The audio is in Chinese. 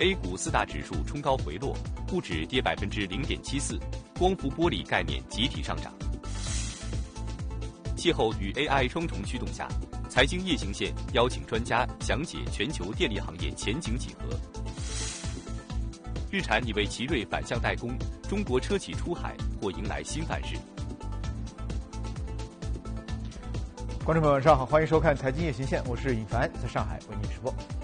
A 股4大指数冲高回落，沪指跌0.74%，光伏玻璃概念集体上涨。气候与 AI 双重驱动下，财经夜行线邀请专家详解全球电力行业前景几何。日产拟为奇瑞反向代工，中国车企出海或迎来新范式。 观众朋友们，晚上好，欢迎收看财经夜行线，我是尹凡，在上海为您直播。